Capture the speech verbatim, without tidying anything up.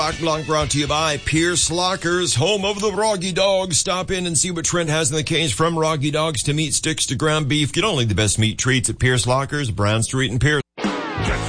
Rock Blanc brought to you by Pierce Lockers, home of the Roggy Dogs. Stop in and see what Trent has in the cage, from Roggy Dogs to meat sticks to ground beef. Get only the best meat treats at Pierce Lockers, Brown Street and Pierce.